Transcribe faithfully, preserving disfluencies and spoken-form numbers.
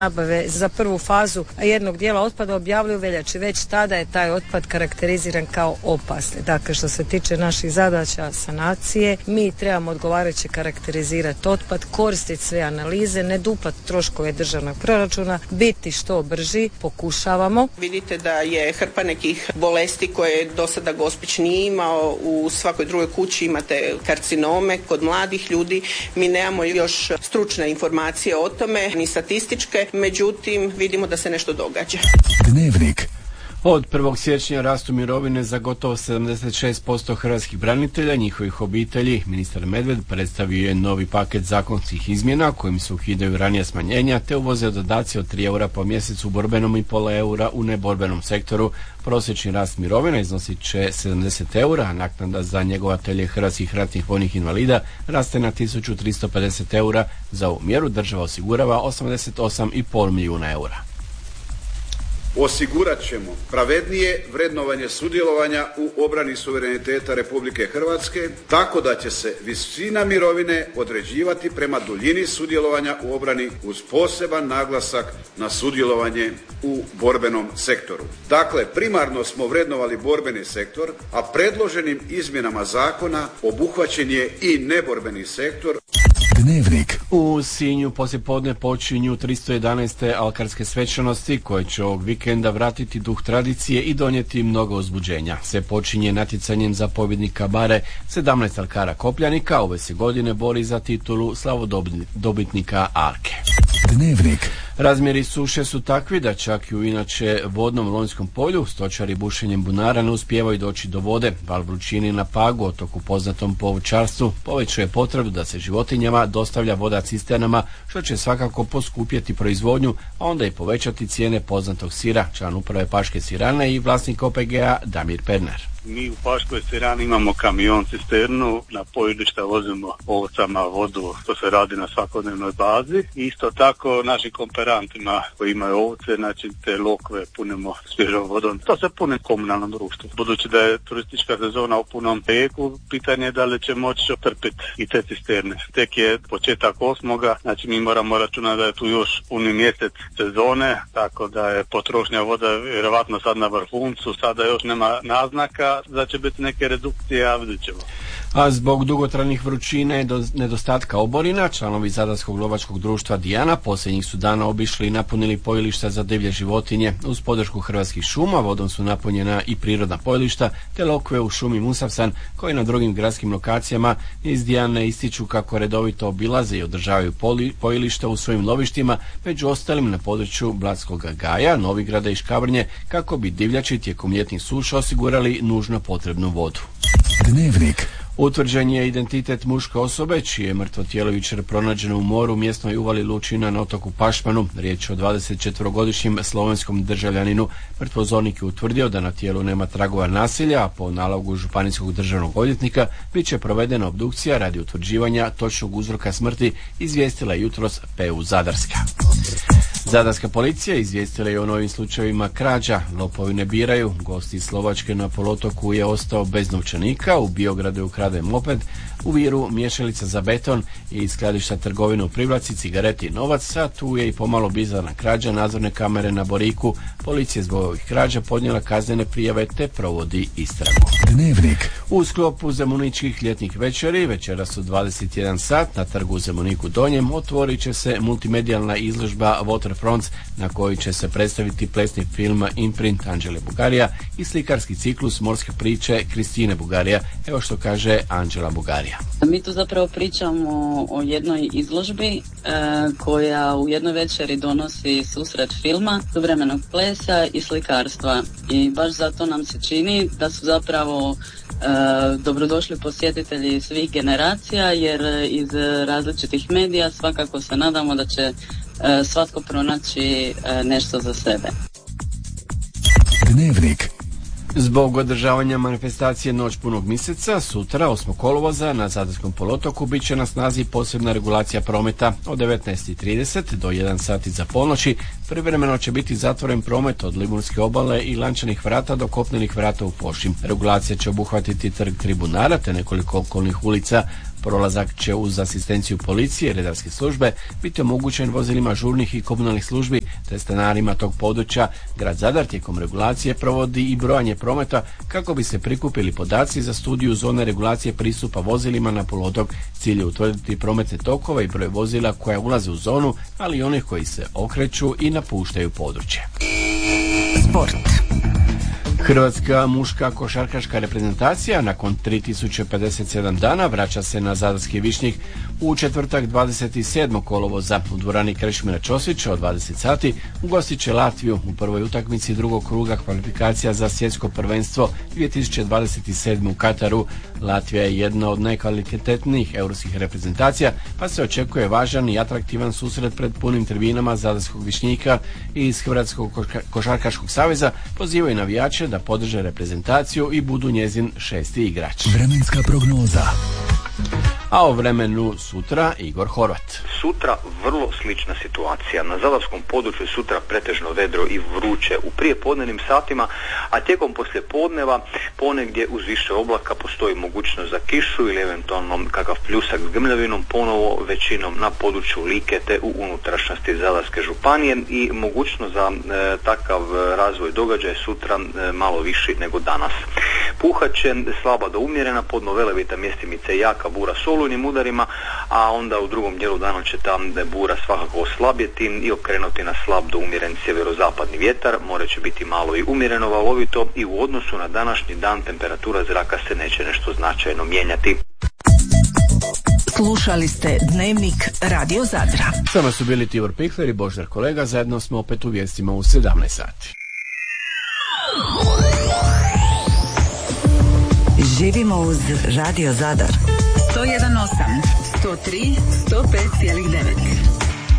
nabave za prvu fazu jednog dijela otpada objavili u veljači. Već tada je taj otpad karakteriziran kao opasni. Dakle, što se tiče naših zadaća sanacije, mi trebamo odgovarajuće karakterizirati otpad, koristiti sve analize, ne duplati troškove državnog proračuna, biti što brži, pokušavamo. Vidite da je hrpa nekih bolesti koje do sada Gospić nije imao, u svakoj drugoj kući imate karcinome, kod mladih ljudi mi nemamo još stručne informacije o tome, ni statističke. Međutim, vidimo da se nešto događa. Dnevnik. Od prvog siječnja rastu mirovine za gotovo sedamdeset šest posto hrvatskih branitelja i njihovih obitelji. Ministar Medved predstavio je novi paket zakonskih izmjena kojim se ukidaju ranija smanjenja te uvoze dodaci od tri eura po mjesecu u borbenom i pola eura u neborbenom sektoru. Prosječni rast mirovina iznosit će sedamdeset eura, a naknada za njegovatelje hrvatskih ratnih vojnih invalida raste na tisuću tristo pedeset eura. Za ovu mjeru država osigurava osamdeset osam i pol milijuna eura. Osigurat ćemo pravednije vrednovanje sudjelovanja u obrani suvereniteta Republike Hrvatske, tako da će se visina mirovine određivati prema duljini sudjelovanja u obrani uz poseban naglasak na sudjelovanje u borbenom sektoru. Dakle, primarno smo vrednovali borbeni sektor, a predloženim izmjenama zakona obuhvaćen je i neborbeni sektor. Dnevnik. U Sinju poslijepodne počinju tristo jedanaeste alkarske svečanosti koje će ovog vikenda vratiti duh tradicije i donijeti mnogo uzbuđenja. Sve počinje natjecanjem za pobjednika bare. sedamnaest alkara kopljanika ove se godine bori za titulu slavodobitnika Alke. Dnevnik. Razmjeri suše su takvi da čak i u inače vodnom Lonjskom polju stočari bušenjem bunara ne uspijevaju doći do vode. Val vrućine na Pagu, otoku poznatom po ovčarstvu, povećuje potrebu da se životinjama dostavlja voda cisternama, što će svakako poskupjeti proizvodnju, a onda i povećati cijene poznatog sira. Član uprave Paške sirane i vlasnik O P G-a Damir Pernar. Mi u Paškoj sirani imamo kamion cisternu, na pojilišta vozimo ovcama vodu, to se radi na svakodnevnoj bazi. Isto tako našim kooperantima koji imaju ovce, znači te lokve punimo svježom vodom. To se puni komunalnom društvu. Budući da je turistička sezona u punom teku, pitanje je da li će moći otrpiti i te cisterne. Tek je početak osmoga, znači mi moramo računati da je tu još puni mjesec sezone, tako da je potrošnja voda vjerovatno sad na vrhuncu, sada još nema naznaka da će biti neke redukcije, a vidjet ćemo. A zbog dugotrajnih vrućine i nedostatka oborina, članovi Zadarskog lovačkog društva Dijana posljednjih su dana obišli i napunili pojilišta za divlje životinje. Uz podršku Hrvatskih šuma vodom su napunjena i prirodna pojilišta te lokve u šumi Musavsan, koji na drugim gradskim lokacijama iz Dijane ističu kako redovito obilaze i održavaju pojilišta u svojim lovištima, među ostalim na području Blatskog Gaja, Novigrada i Škabrnje, kako bi divljači tijekom ljetnih suša osigurali nužno potrebnu vodu. Dnevnik. Utvrđen je identitet muške osobe čije je mrtvo tijelo jučer pronađeno u moru u mjesnoj uvali Lučina na otoku Pašmanu. Riječ je o dvadesetčetverogodišnjem slovenskom državljaninu. Mrtvozornik je utvrdio da na tijelu nema tragova nasilja, a po nalogu županijskog državnog odvjetnika bit će provedena obdukcija radi utvrđivanja točnog uzroka smrti, izvijestila je jutros P U Zadarska. Zadarska policija izvijestila je o novim slučajevima krađa. Lopovi ne biraju. Gost iz Slovačke na poluotoku je ostao bez novčanika, u Biogradu je ukraden moped, u Viru mješalica za beton i iz skladišta trgovine u Privlaci cigareti i novac, a tu je i pomalo bizarna krađa nadzorne kamere na Boriku. Policija zbog ovih krađa podnijela kaznene prijave te provodi istragu. Dnevnik. U sklopu zemuničkih ljetnih večeri, večeras u dvadeset jedan sat na trgu u Zemuniku Donjem otvorit će se multimedijalna izložba Waterfronts, na kojoj će se predstaviti plesni film Imprint Anđele Bugarija i slikarski ciklus Morske priče Kristine Bugarija. Evo što kaže Anđela Bugarija. Mi tu zapravo pričamo o jednoj izložbi e, koja u jednoj večeri donosi susret filma, suvremenog plesa i slikarstva. I baš zato nam se čini da su zapravo e, dobrodošli posjetitelji svih generacija, jer iz različitih medija svakako se nadamo da će e, svatko pronaći e, nešto za sebe. Dnevnik. Zbog održavanja manifestacije Noć punog mjeseca, sutra, osmog kolovoza, na Zadarskom poluotoku bit će na snazi posebna regulacija prometa od devetnaest trideset do jedan sat iza ponoći. Privremeno će biti zatvoren promet od Liburske obale i Lančanih vrata do kopnenih vrata u Pošim. Regulacija će obuhvatiti trg Tribunara te nekoliko okolnih ulica. Prolazak će uz asistenciju policije i redarske službe biti omogućen vozilima žurnih i komunalnih službi te stanarima tog područja. Grad Zadar tijekom regulacije provodi i brojanje prometa kako bi se prikupili podaci za studiju zone regulacije pristupa vozilima na poluotok. Cilj je utvrditi prometne tokove i broj vozila koja ulaze u zonu, ali i onih koji se okreću i napuštaju područje. Sport. Hrvatska muška košarkaška reprezentacija nakon tri tisuće pedeset sedam dana vraća se na Zadarski Višnjik u četvrtak dvadeset sedmog kolovoza u dvorani Krešimira Ćosića od dvadeset sati. Ugostit će Latviju u prvoj utakmici drugog kruga kvalifikacija za svjetsko prvenstvo dvije tisuće dvadeset sedam u Kataru. Latvija je jedna od najkvalitetnijih europskih reprezentacija, pa se očekuje važan i atraktivan susret pred punim tribinama Zadarskog Višnjika. Iz Hrvatskog košarkaškog saveza pozivaju navijače da podrže reprezentaciju i budu njezin šesti igrač. Vremenska prognoza. A o vremenu sutra Igor Horvat. Sutra vrlo slična situacija. Na zadarskom području sutra pretežno vedro i vruće u prijepodnevnim satima, a tijekom poslijepodneva ponegdje uz više oblaka postoji mogućnost za kišu ili eventualno kakav pljusak s grmljavinom, ponovo većinom na području Like te u unutrašnjosti Zadarske županije i mogućnost za e, takav razvoj događaja sutra e, malo viši nego danas. Puhat će slaba do umjerena, pod Novelevita mjestimice jaka bura s olujnim udarima, a onda u drugom dijelu dana će tam bura svakako oslabjeti i okrenuti na slab do umjeren sjeverozapadni vjetar. More će biti malo i umjereno valovito i u odnosu na današnji dan temperatura zraka se neće nešto značajno mijenjati. Slušali ste Dnevnik Radio Zadra. Sama su bili Tibor Pikler i Boždar Kolega, zajedno smo opet u vijestima u sedamnaest sati. Živimo uz Radio Zadar. sto jedan osam, sto tri, sto pet zarez devet.